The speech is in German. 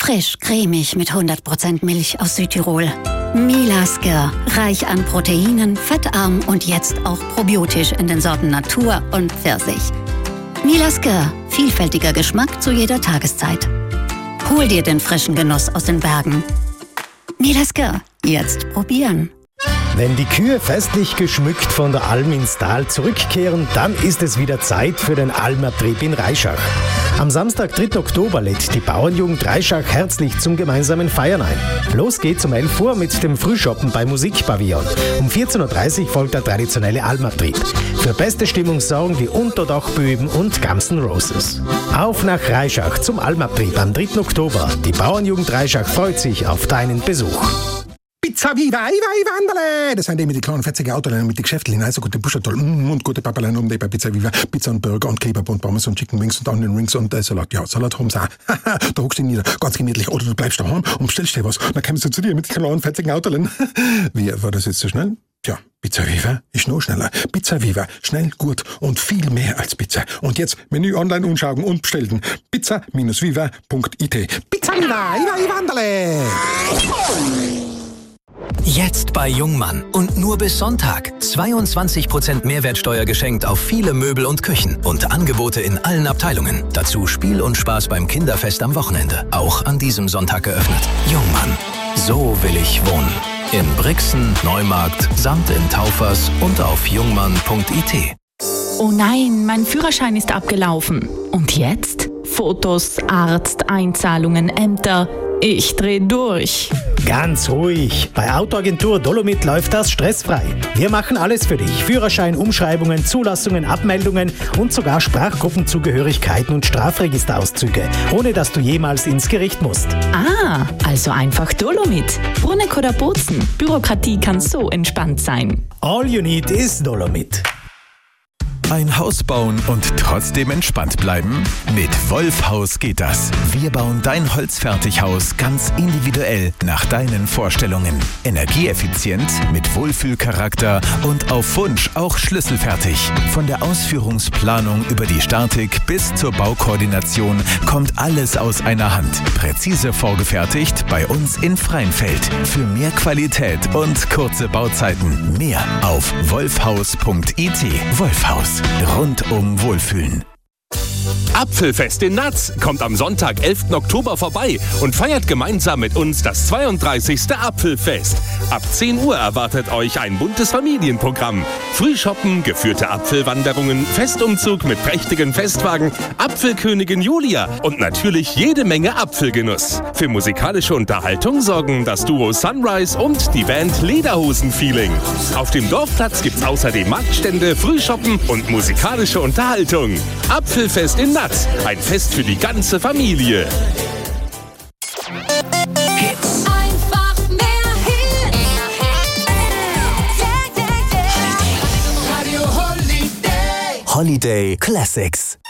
Frisch, cremig mit 100% Milch aus Südtirol. Milasker, reich an Proteinen, fettarm und jetzt auch probiotisch in den Sorten Natur und Pfirsich. Milasker, vielfältiger Geschmack zu jeder Tageszeit. Hol dir den frischen Genuss aus den Bergen. Milasker, jetzt probieren. Wenn die Kühe festlich geschmückt von der Alm ins Tal zurückkehren, dann ist es wieder Zeit für den Almabtrieb in Reischach. Am Samstag, 3. Oktober, lädt die Bauernjugend Reischach herzlich zum gemeinsamen Feiern ein. Los geht's um 11 Uhr mit dem Frühschoppen bei Musikpavillon. Um 14.30 Uhr folgt der traditionelle Almabtrieb. Für beste Stimmung sorgen die Unterdachböben und Guns N' Roses. Auf nach Reischach zum Almabtrieb am 3. Oktober. Die Bauernjugend Reischach freut sich auf deinen Besuch. Pizza Viva, Wanderle! Das sind die mit den kleinen fetzigen Autoleinen und mit den Geschäftlichen. Also gute Buschatoll und gute Papaleien und bei Pizza Viva. Pizza und Burger und Kebab und Pommes und Chicken Wings und Onion Rings und Salat. Ja, Salat haben sie auch. Da hockst du nieder, ganz gemütlich. Oder du bleibst daheim und bestellst dir was. Dann kommst du zu dir mit den kleinen fetzigen Autoleinen. Wie, war das jetzt so schnell? Tja, Pizza Viva ist noch schneller. Pizza Viva, schnell, gut und viel mehr als Pizza. Und jetzt Menü online anschauen und bestellen. pizza-viva.it. Pizza Viva, Wanderle! Jetzt bei Jungmann und nur bis Sonntag 22% Mehrwertsteuer geschenkt auf viele Möbel und Küchen und Angebote in allen Abteilungen. Dazu Spiel und Spaß beim Kinderfest am Wochenende. Auch an diesem Sonntag geöffnet. Jungmann. So will ich wohnen. In Brixen, Neumarkt, samt in Taufers und auf jungmann.it. Oh nein, mein Führerschein ist abgelaufen. Und jetzt? Fotos, Arzt, Einzahlungen, Ämter. Ich dreh durch. Ganz ruhig. Bei Autoagentur Dolomit läuft das stressfrei. Wir machen alles für dich. Führerschein, Umschreibungen, Zulassungen, Abmeldungen und sogar Sprachgruppenzugehörigkeiten und Strafregisterauszüge, ohne dass du jemals ins Gericht musst. Ah, also einfach Dolomit. Bruneck oder Bozen. Bürokratie kann so entspannt sein. All you need is Dolomit. Ein Haus bauen und trotzdem entspannt bleiben? Mit Wolfhaus geht das. Wir bauen dein Holzfertighaus ganz individuell nach deinen Vorstellungen. Energieeffizient, mit Wohlfühlcharakter und auf Wunsch auch schlüsselfertig. Von der Ausführungsplanung über die Statik bis zur Baukoordination kommt alles aus einer Hand. Präzise vorgefertigt bei uns in Freinfeld. Für mehr Qualität und kurze Bauzeiten. Mehr auf wolfhaus.it. Wolfhaus. Rundum Wohlfühlen. Apfelfest in Natz kommt am Sonntag, 11. Oktober vorbei und feiert gemeinsam mit uns das 32. Apfelfest. Ab 10 Uhr erwartet euch ein buntes Familienprogramm. Frühshoppen, geführte Apfelwanderungen, Festumzug mit prächtigen Festwagen, Apfelkönigin Julia und natürlich jede Menge Apfelgenuss. Für musikalische Unterhaltung sorgen das Duo Sunrise und die Band Lederhosen-Feeling. Auf dem Dorfplatz gibt's außerdem Marktstände, Frühshoppen und musikalische Unterhaltung. Apfelfest in Natz, ein Fest für die ganze Familie. Einfach mehr Hits. Radio Holiday. Holiday Classics.